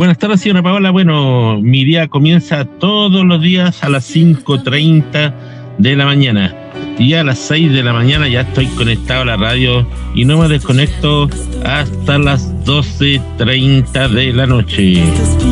Buenas tardes, señora Paola. Bueno, mi día comienza todos los días a las 5:30 de la mañana. Y a las 6 de la mañana ya estoy conectado a la radio y no me desconecto hasta las 12:30 de la noche.